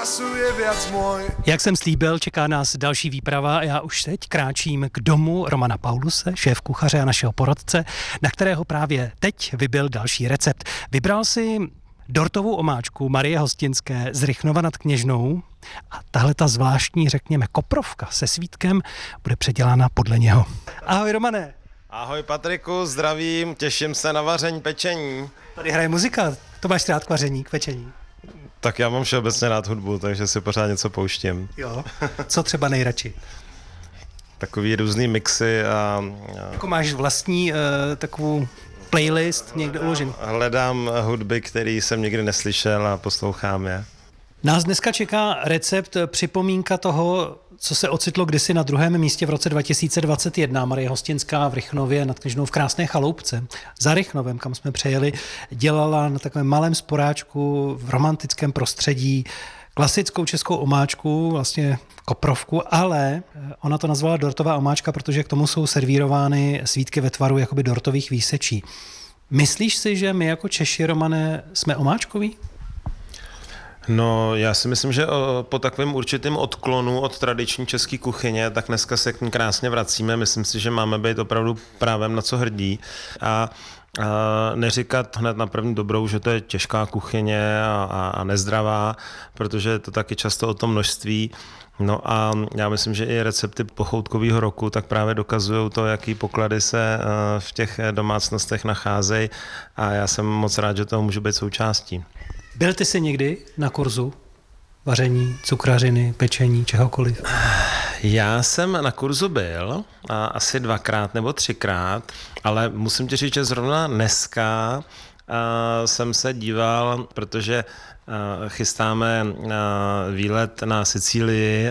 času je viac môj. Jak jsem slíbil, čeká nás další výprava a já už teď kráčím k domu Romana Pauluse, šéf kuchaře a našeho poradce, na kterého právě teď vybil další recept. Vybral si dortovou omáčku Marie Hostinské z Rychnova nad Kněžnou a tahle ta zvláštní, řekněme, koprovka se svítkem bude předělána podle něho. Ahoj Romane. Ahoj Patriku, zdravím, těším se na vaření pečení. Tady hraje muzika, to máš rád k vaření, k pečení. Tak já mám všeobecně rád hudbu, takže si pořád něco pouštím. Jo, co třeba nejradši? Takový různý mixy a... Jako máš vlastní takovou playlist někde uložený? Hledám hudby, které jsem nikdy neslyšel a poslouchám je. Nás dneska čeká recept, připomínka toho, co se ocitlo kdysi na druhém místě v roce 2021. Marie Hostinská v Rychnově nad Kněžnou v krásné chaloupce. Za Rychnovem, kam jsme přejeli, dělala na takovém malém sporáčku v romantickém prostředí klasickou českou omáčku, vlastně koprovku, ale ona to nazvala dortová omáčka, protože k tomu jsou servírovány svítky ve tvaru jakoby dortových výsečí. Myslíš si, že my jako Češi, Romane, jsme omáčkoví? No, já si myslím, že po takovém určitém odklonu od tradiční české kuchyně, tak dneska se k ní krásně vracíme. Myslím si, že máme být opravdu právem na co hrdí a neříkat hned na první dobrou, že to je těžká kuchyně a nezdravá, protože je to taky často o tom množství. No a já myslím, že i recepty pochoutkového roku tak právě dokazují to, jaký poklady se v těch domácnostech nacházejí a já jsem moc rád, že toho můžu být součástí. Byl ty jsi někdy na kurzu vaření, cukrařiny, pečení, čehokoliv? Já jsem na kurzu byl asi 2krát nebo 3krát, ale musím ti říct, že zrovna dneska jsem se díval, protože chystáme výlet na Sicílii